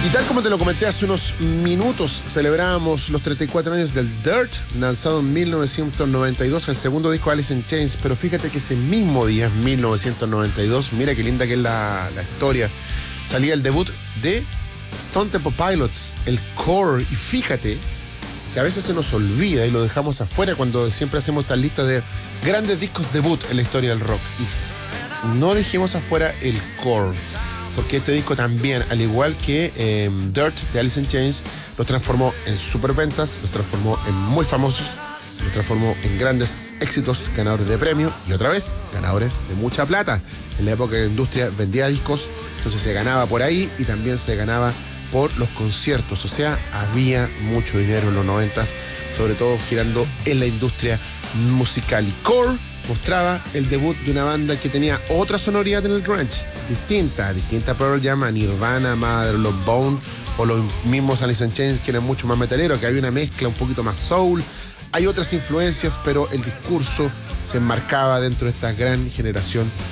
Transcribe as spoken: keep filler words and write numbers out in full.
Y tal como te lo comenté hace unos minutos, celebrábamos los treinta y cuatro años del Dirt, lanzado en mil novecientos noventa y dos, el segundo disco de Alice in Chains. Pero fíjate que ese mismo día, mil novecientos noventa y dos, mira qué linda que es la, la historia, salía el debut de Stone Temple Pilots, el Core. Y fíjate que a veces se nos olvida y lo dejamos afuera cuando siempre hacemos estas listas de grandes discos debut en la historia del rock. Y no dejemos afuera el Core, porque este disco también, al igual que eh, Dirt de Alice in Chains, los transformó en superventas, los transformó en muy famosos, los transformó en grandes éxitos, ganadores de premios y otra vez, ganadores de mucha plata. En la época que la industria vendía discos, entonces se ganaba por ahí y también se ganaba por los conciertos. O sea, había mucho dinero en los noventas, sobre todo girando en la industria musical. Y Core mostraba el debut de una banda que tenía otra sonoridad en el grunge, distinta, distinta a Pearl Jam, a Nirvana, Mother Love Bone o los mismos Alice in Chains, que eran mucho más metaleros, que había una mezcla un poquito más soul. Hay otras influencias, pero el discurso se enmarcaba dentro de esta gran generación